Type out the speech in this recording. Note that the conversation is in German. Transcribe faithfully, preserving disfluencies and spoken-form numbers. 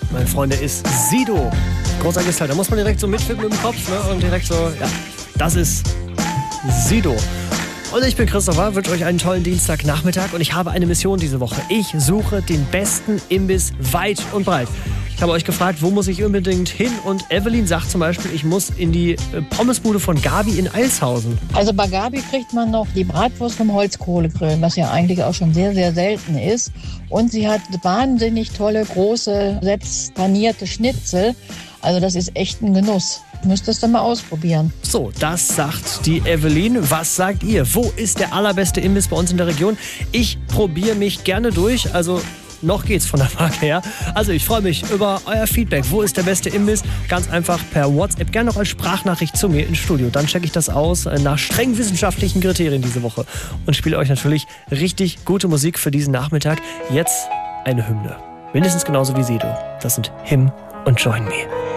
meine Freunde, ist Sido. Großartiges Teil. Da muss man direkt so mitfinden im Kopf, ne? Und direkt so, ja, das ist Sido. Und ich bin Christopher, wünsche euch einen tollen Dienstagnachmittag und ich habe eine Mission diese Woche. Ich suche den besten Imbiss weit und breit. Ich habe euch gefragt, wo muss ich unbedingt hin? Und Evelyn sagt zum Beispiel, ich muss in die Pommesbude von Gabi in Eilshausen. Also bei Gabi kriegt man noch die Bratwurst vom Holzkohlegrill, was ja eigentlich auch schon sehr, sehr selten ist. Und sie hat wahnsinnig tolle, große, selbst panierte Schnitzel. Also das ist echt ein Genuss. Müsstest du mal ausprobieren. So, das sagt die Evelyn. Was sagt ihr? Wo ist der allerbeste Imbiss bei uns in der Region? Ich probiere mich gerne durch. Also noch geht's von der Marke her. Also ich freue mich über euer Feedback. Wo ist der beste Imbiss? Ganz einfach per WhatsApp, gerne noch als Sprachnachricht zu mir ins Studio. Dann checke ich das aus nach streng wissenschaftlichen Kriterien diese Woche und spiele euch natürlich richtig gute Musik für diesen Nachmittag. Jetzt eine Hymne. Mindestens genauso wie Sido. Das sind Him und Join Me.